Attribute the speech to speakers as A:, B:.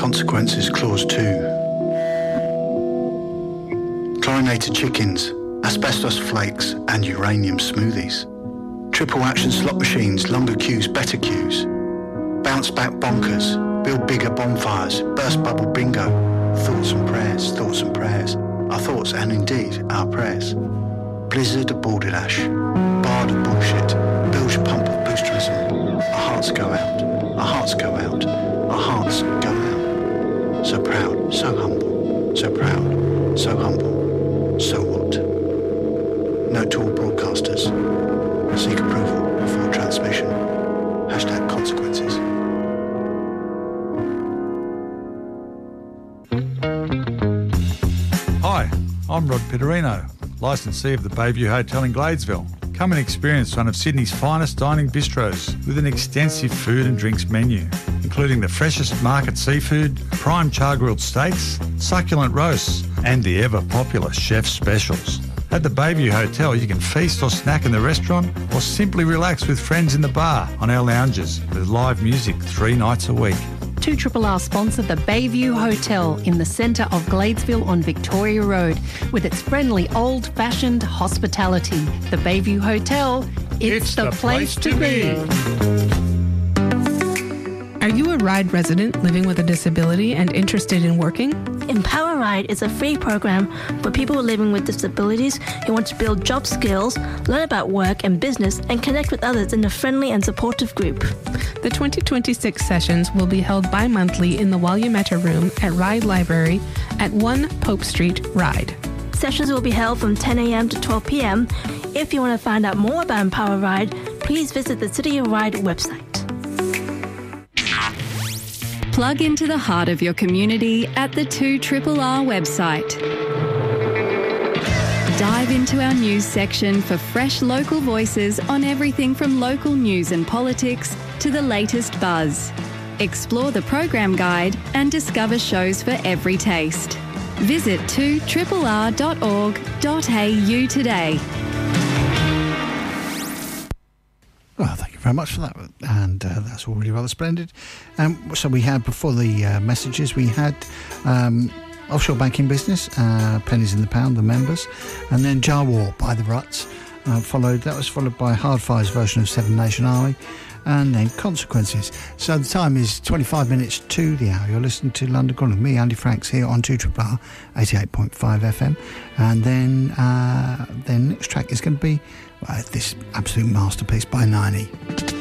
A: Consequences Clause 2. Chlorinated chickens, asbestos flakes and uranium smoothies. Triple action slot machines, longer queues, better queues. Bounce back bonkers, build bigger bonfires, burst bubble bingo. Thoughts and prayers, thoughts and prayers. Our thoughts and indeed our prayers. Blizzard of balderdash, bard of bullshit, bilge pump of boosterism. Our hearts go out, our hearts go out, our hearts go out. So proud, so humble, so proud, so humble, so what? Note to all broadcasters, seek approval before transmission. Hashtag consequences.
B: Hi, I'm Rod Pitterino, licensee of the Bayview Hotel in Gladesville. Come and experience one of Sydney's finest dining bistros with an extensive food and drinks menu, including the freshest market seafood, prime char-grilled steaks, succulent roasts, and the ever-popular chef's specials. At the Bayview Hotel, you can feast or snack in the restaurant or simply relax with friends in the bar on our lounges with live music 3 nights a week.
C: 2RRR sponsor the Bayview Hotel in the centre of Gladesville on Victoria Road with its friendly old-fashioned hospitality. The Bayview Hotel, it's the place to be.
D: Are you a RIDE resident living with a disability and interested in working?
E: Empower RIDE is a free program for people living with disabilities who want to build job skills, learn about work and business, and connect with others in a friendly and supportive group.
D: The 2026 sessions will be held bi-monthly in the Walyametta Room at RIDE Library at 1 Pope Street, RIDE.
E: Sessions will be held from 10 a.m. to 12 p.m. If you want to find out more about Empower RIDE, please visit the City of RIDE website.
F: Plug into the heart of your community at the 2RRR website. Dive into our news section for fresh local voices on everything from local news and politics to the latest buzz. Explore the program guide and discover shows for every taste. Visit 2RRR.org.au today.
G: Well, thank you very much for that, and that's all really rather splendid. So we had, before the messages, we had Offshore Banking Business, Pennies in the Pound, the members, and then Jar War by the Ruts. That was followed by Hardfire's version of Seven Nation Army, and then Consequences. So the time is 25 minutes to the hour. You're listening to London Calling with me, Andy Franks, here on 2RRR 88.5 FM, and then next track is going to be this absolute masterpiece by Nani.